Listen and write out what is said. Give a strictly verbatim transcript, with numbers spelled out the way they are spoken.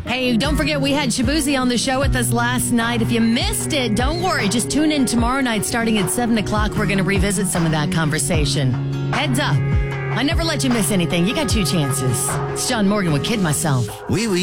Hey, don't forget we had Shabuzi on the show with us last night. If you missed it, don't worry. Just tune in tomorrow night starting at seven o'clock. We're going to revisit some of that conversation. Heads up. I never let you miss anything. You got two chances. It's John Morgan with Kid Myself. Oui, oui.